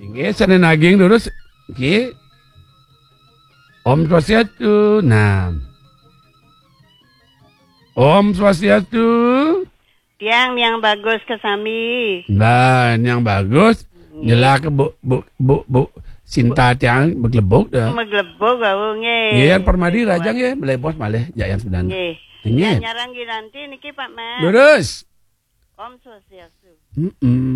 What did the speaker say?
Nggih, Senin Ageng lurus. Nggih. Om Swastiastu. Nah. Om Swastiastu. Tiang yang bagus kesami. Nah, yang bagus. Jelas ke bu Sinta tiang beglebok dah. Meglebok kau nge. Nggih, Permadi rajang ya, melebos malih jayan sedan. Nggih. Nggih. Nyarang nanti niki Pak Mas. Lurus. Om Swastiastu.